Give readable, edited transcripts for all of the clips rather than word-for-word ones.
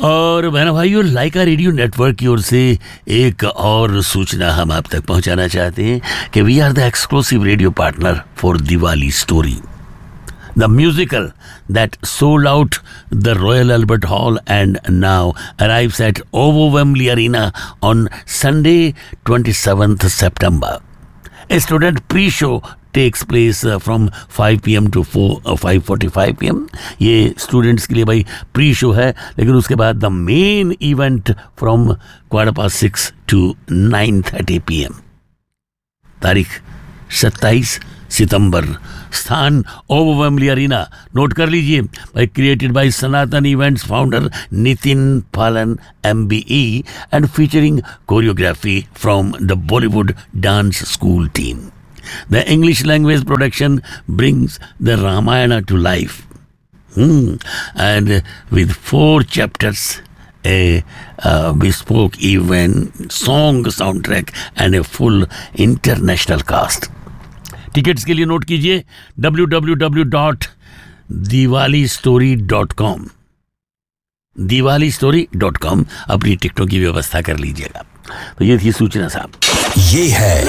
और बहनों भाइयों, लाइका रेडियो नेटवर्क की ओर से एक और सूचना हम आप तक पहुंचाना चाहते हैं कि we are the exclusive radio partner for Diwali story, the musical that sold out the Royal Albert Hall and now arrives at OVO Wembley Arena on Sunday 27th September. A student pre-show takes place from 5 p.m. to 5:45 p.m. ये students के लिए भाई pre show है, लेकिन उसके बाद the main event from 6:15 to 9:30 p.m. तारीख 27 सितंबर, स्थान ओवो वेम्बली अरीना. नोट कर लीजिए भाई. Created by Sanatan events founder Nitin पालन MBE and featuring choreography from the Bollywood dance school team. The English language production brings the Ramayana to life, and with 4 chapters, a bespoke event, song soundtrack and a full international cast. Tickets के लिए note कीजिए www.diwalistory.com. diwalistory.com. अपनी टिकटों की व्यवस्था कर लीजिएगा. तो ये थी सूचना साहब. ये है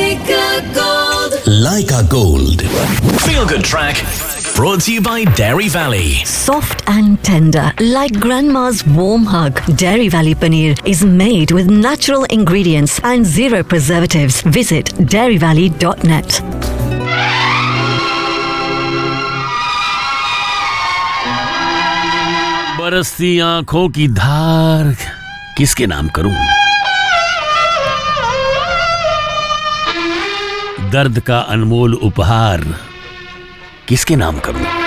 Laika Gold. Feel good track. Brought to you by Dairy Valley. Soft and tender, like grandma's warm hug. Dairy Valley paneer is made with natural ingredients and 0 preservatives. Visit dairyvalley.net. बरसती आंखों की धार किसके नाम करूं? दर्द का अनमोल उपहार किसके नाम करूं?